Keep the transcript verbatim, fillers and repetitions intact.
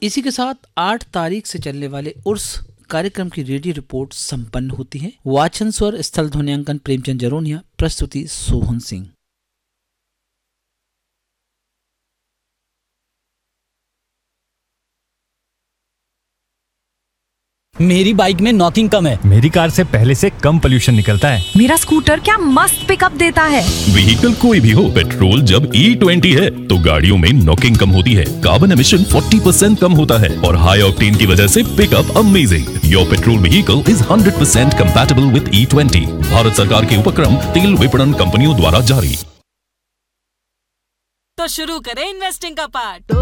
इसी के साथ आठ तारीख से चलने वाले उर्स कार्यक्रम की रेडियो रिपोर्ट संपन्न होती है। वाचन स्वर स्थल ध्वनियांकन प्रेमचंद जरोनिया, प्रस्तुति सोहन सिंह। मेरी बाइक में नॉकिंग कम है। मेरी कार से पहले से कम पोल्यूशन निकलता है। मेरा स्कूटर क्या मस्त पिकअप देता है। व्हीकल कोई भी हो, पेट्रोल जब ई ट्वेंटी है तो गाड़ियों में नॉकिंग कम होती है, कार्बन एमिशन चालीस परसेंट कम होता है और हाई ऑक्टेन की वजह से pickup amazing. Your petrol vehicle is hundred percent compatible with E twenty. Bharat सरकार के उपक्रम तेल विपणन कंपनियों द्वारा जारी। तो शुरू करें इन्वेस्टिंग का पार्ट।